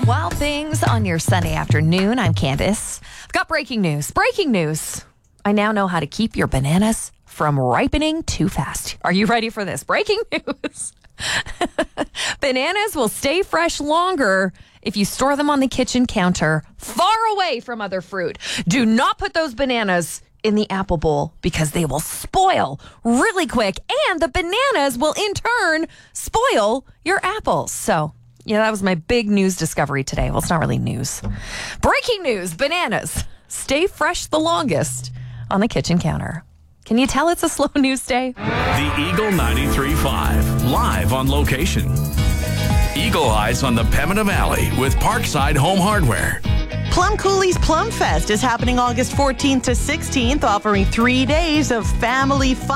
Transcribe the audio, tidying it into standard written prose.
Wild things on your Sunday afternoon. I'm Candace. I've got breaking news. Breaking news. I now know how to keep your bananas from ripening too fast. Are you ready for this? Breaking news. Bananas will stay fresh longer if you store them on the kitchen counter far away from other fruit. Do not put those bananas in the apple bowl because they will spoil really quick, and the bananas will in turn spoil your apples. So, yeah, that was my big news discovery today. Well, it's not really news. Breaking news, bananas stay fresh the longest on the kitchen counter. Can you tell it's a slow news day? The Eagle 93.5, live on location. Eagle Eyes on the Pembina Valley with Parkside Home Hardware. Plum Cooley's Plum Fest is happening August 14th to 16th, offering 3 days of family fun.